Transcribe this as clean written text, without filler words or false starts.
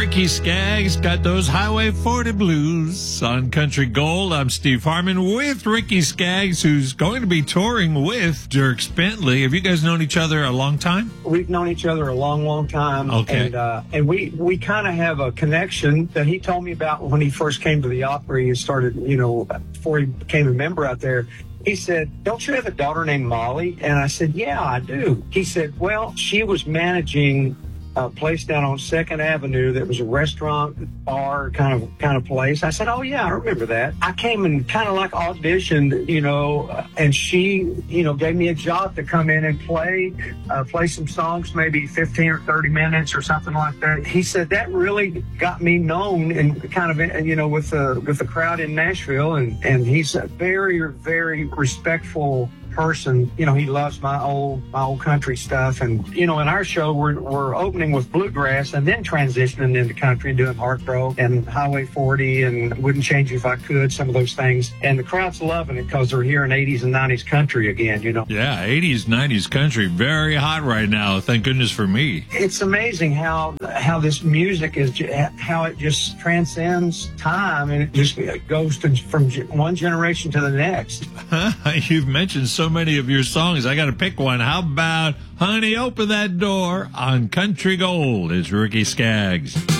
Ricky Skaggs got those Highway 40 blues on Country Gold. I'm Steve Harmon with Ricky Skaggs, who's going to be touring with Dierks Bentley. Have you guys known each other a long time? We've known each other a long, long time. Okay. And we kind of have a connection that he told me about when he first came to the Opry and started, before he became a member out there. He said, "Don't you have a daughter named Molly?" And I said, "Yeah, I do." He said, "Well, she was managing a place down on 2nd Avenue that was a restaurant, bar kind of place." I said, "Oh, yeah, I remember that." I came and kind of like auditioned, and she, gave me a job to come in and play some songs, maybe 15 or 30 minutes or something like that. He said that really got me known and kind of, with the crowd in Nashville. And he's a very, very respectful person. He loves my old country stuff. And, in our show, we're opening with bluegrass and then transitioning into country and doing Heartbroken and Highway 40 and Wouldn't Change If I Could, some of those things. And the crowd's loving it because they're hearing 80s and 90s country again, Yeah, 80s, 90s country, very hot right now. Thank goodness for me. It's amazing how this music how it just transcends time, and it just goes from one generation to the next. You've mentioned so many of your songs. I got to pick one. How about Honey, Open That Door on Country Gold? It's Ricky Skaggs.